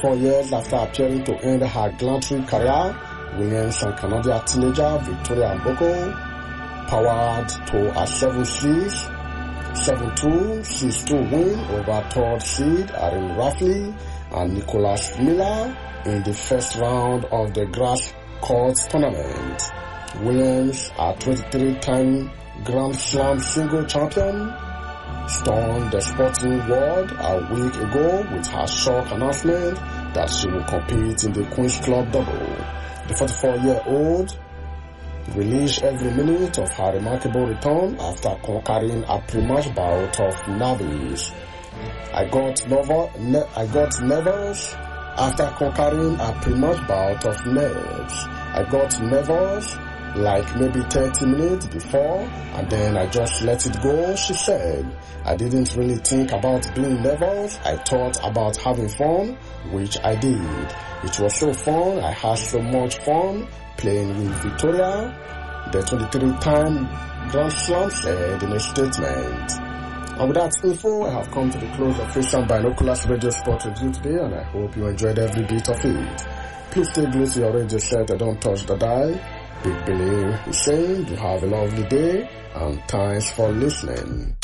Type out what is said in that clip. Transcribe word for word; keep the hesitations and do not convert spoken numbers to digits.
Four years after appearing to end her gallantry career, Williams and Canadian teenager Victoria Mboko powered to a seven six, seven two, six two win over third seed Erin Rafley and Nicholas Miller in the first round of the grass court tournament. Williams, a twenty-three-time Grand Slam single champion, stunned the sporting world a week ago with her shock announcement that she will compete in the Queen's Club double. The forty-four-year-old released every minute of her remarkable return after conquering a pre-match bout of nerves. I got nervous. Ne- I got nervous after conquering a pre-match bout of nerves. I got nervous like maybe thirty minutes before, and then I just let it go, she said. I didn't really think about being nervous. I thought about having fun, which I did. It was so fun. I had so much fun playing with Victoria, the twenty-three-time Grand Slam said in a statement. And with that info, I have come to the close of Asian Binoculars Radio Sport Review today, and I hope you enjoyed every bit of it. Please stay glued to your radio set and don't touch the dial. Big Billy Hussein, you have a lovely day, and thanks for listening.